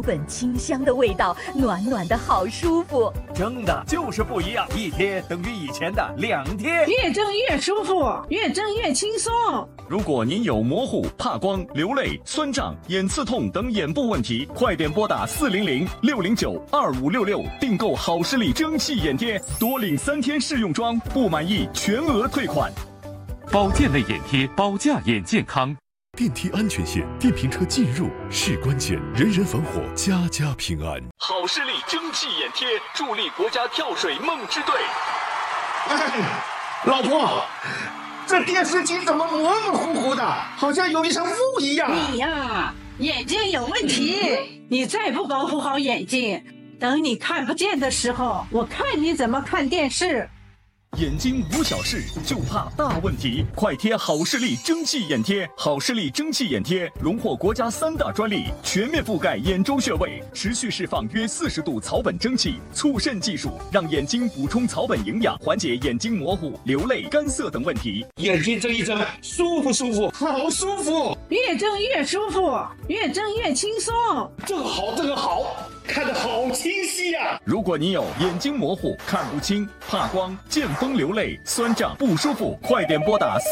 草本清香的味道，暖暖的好舒服。 蒸的就是不一样，一贴等于以前的2贴， 越蒸越舒服，越蒸越轻松。 如果您有模糊、怕光、流泪、酸胀、眼刺痛等眼部问题，快点拨打400-609-2566订购好视力蒸汽眼贴，多领3天试用装，不满意全额退款。 保健类眼贴，保驾眼健康。 电梯安全线，电瓶车进入是关键，人人防火，家家平安。 好视力蒸汽眼贴，助力国家跳水梦之队。 老婆，这电视机怎么模模糊糊的，好像有一层雾一样。 你呀，眼睛有问题，你再不保护好眼睛，等你看不见的时候，我看你怎么看电视。 眼睛无小事，就怕大问题。快贴好视力蒸汽眼贴，好视力蒸汽眼贴荣获国家3大专利，全面覆盖眼周穴位，持续释放约40度草本蒸汽，促渗技术让眼睛补充草本营养，缓解眼睛模糊、流泪、干涩等问题。 眼睛睁一睁，舒服舒服，好舒服。 越蒸越舒服，越蒸越轻松。 这个好，这个好，看得好清晰呀！ 如果你有眼睛模糊、看不清、怕光、见风流泪、酸胀不舒服，快点拨打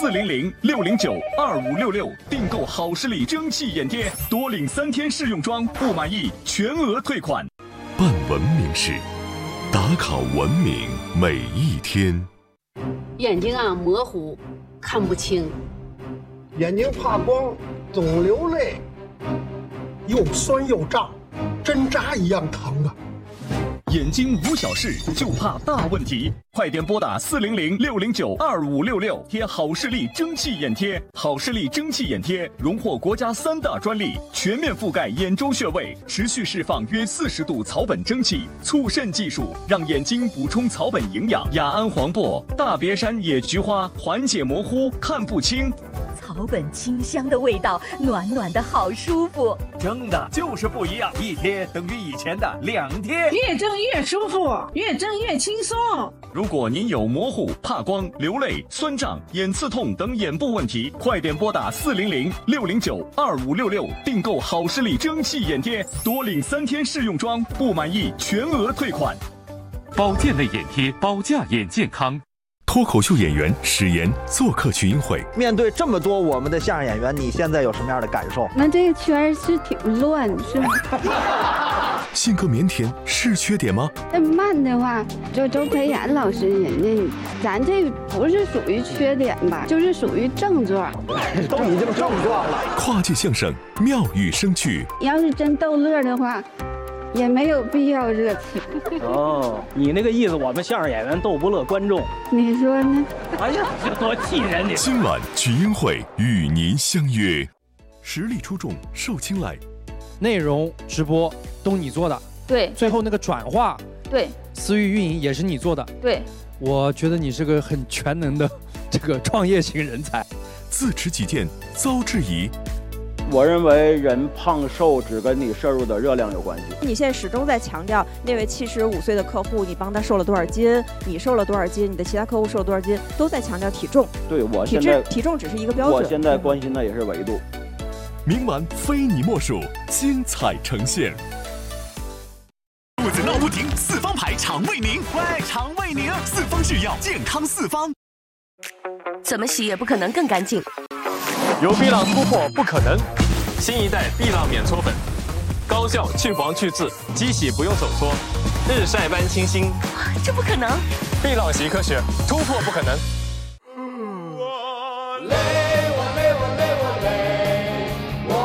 400-609-2566订购好视力蒸汽眼贴，多领3天试用装，不满意全额退款。 办文明事，打卡文明每一天。 眼睛啊模糊，看不清， 眼睛怕光，总流泪，又酸又胀，针扎一样疼啊！ 眼睛无小事，就怕大问题。快点拨打400-609-2566贴好视力蒸汽眼贴，好视力蒸汽眼贴荣获国家3大专利，全面覆盖眼周穴位，持续释放约40度草本蒸汽，促渗技术让眼睛补充草本营养。雅安黄柏、大别山野菊花缓解模糊、看不清。 草本清香的味道，暖暖的好舒服。 蒸的就是不一样，一贴等于以前的2贴， 越蒸越舒服，越蒸越轻松。 如果您有模糊、怕光、流泪、酸胀、眼刺痛等眼部问题，快点拨打400-609-2566订购好视力蒸汽眼贴，多领3天试用装，不满意全额退款。 保健类眼贴，保驾眼健康。 脱口秀演员史岩做客群英会。 面对这么多我们的相声演员，你现在有什么样的感受？ 那这个圈是挺乱，是吗？ 性格腼腆是缺点吗？ 那慢的话，就周培源老师人家，咱这不是属于缺点吧，就是属于症状。 都已经症状了。 跨界相声妙语生趣。 要是真逗乐的话，也没有必要热情。 哦，你那个意思，我们相声演员逗不乐观众， 你说呢？ 哎呀，这多气人！你今晚群英会与您相约，实力出众，受青睐。 内容直播都你做的， 对。 最后那个转化， 对。 私域运营也是你做的， 对。 我觉得你是个很全能的这个创业型人才。 自持己见遭质疑。 我认为人胖瘦只跟你摄入的热量有关系。 你现在始终在强调那位75岁的客户，你帮他瘦了多少斤，你瘦了多少斤，你的其他客户瘦了多少斤，都在强调体重。 对，我现在体重只是一个标准。 我现在关心的也是维度。 明晚非你莫属，精彩呈现。 肚子闹不停，四方牌肠胃宁，喂，肠胃宁，四方是药，健康四方。 怎么洗也不可能更干净。 由碧浪突破不可能，新一代碧浪免搓粉，高效去黄去渍，机洗不用手搓，日晒般清新。 这不可能！ 碧浪洗科学，突破不可能。 我累，我累，我累，我累，我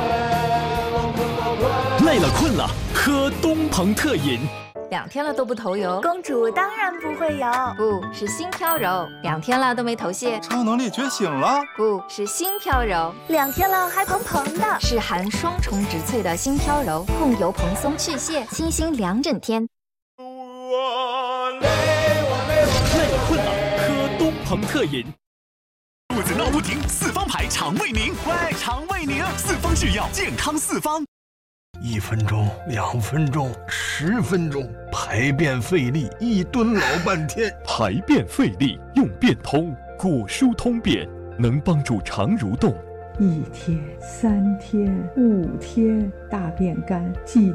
困， 累了困了，喝东鹏特饮。 2天了都不头油， 公主当然不会油， 不是心飘柔。2天了都没头屑， 超能力觉醒了， 不是心飘柔。 2天了还蓬蓬的， 是含双重植萃的心飘柔，控油蓬松去屑，清新2整天。 我累，我累， 累了困了，喝东鹏特饮。肚子闹不停，四方牌肠胃宁，喂，肠胃宁，四方是药，健康四方。 1分钟、2分钟、10分钟，排便费力，1吨老半天。 排便费力用便通，果蔬通便，能帮助肠蠕动。 1天、3天、5天，大便干，